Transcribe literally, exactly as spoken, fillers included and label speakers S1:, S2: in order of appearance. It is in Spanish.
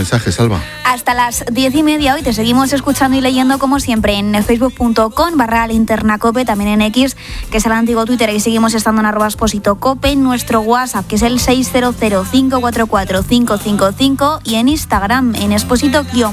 S1: mensajes, Alba.
S2: Hasta las diez y media hoy te seguimos escuchando y leyendo como siempre en facebook punto com barra linterna cope, también en X, que es el antiguo Twitter, y seguimos estando en arroba Expósito Cope, en nuestro WhatsApp, que es el seis cero cero, cinco cuatro cuatro, cinco cinco cinco, y en Instagram, en Expósito